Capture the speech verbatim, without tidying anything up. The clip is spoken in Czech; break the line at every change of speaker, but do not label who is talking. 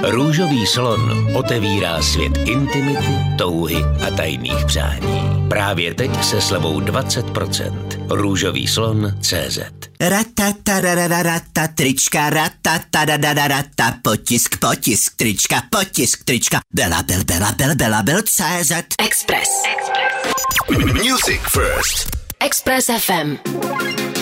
Růžový slon otevírá svět intimity, touhy a tajných přání. Právě teď se slevou dvacet procent. Růžový slon tečka cé zet.
Ratatarararata, trička, ratatarararata, potisk, potisk, trička, potisk, trička, Bela, bel, bela, bel, bela, bel, cé zet.
Express.
Music first.
Express ef em.